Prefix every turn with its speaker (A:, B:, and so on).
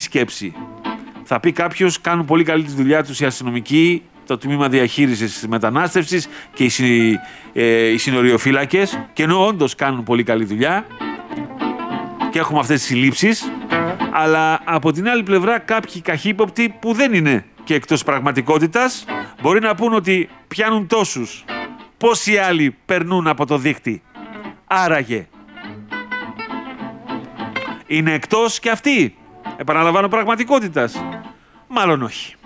A: σκέψη. Θα πει κάποιος, κάνουν πολύ καλή τη δουλειά τους οι αστυνομικοί, το τμήμα διαχείρισης της μετανάστευσης και οι συνοριοφύλακες, και ενώ όντως κάνουν πολύ καλή δουλειά και έχουμε αυτές τις συλλήψεις, αλλά από την άλλη πλευρά κάποιοι καχύποπτοι που δεν είναι και εκτός πραγματικότητας μπορεί να πούν ότι πιάνουν τόσους, πόσοι άλλοι περνούν από το δίκτυ. Άραγε είναι εκτός και αυτοί, επαναλαμβάνω, πραγματικότητας? Μάλλον όχι.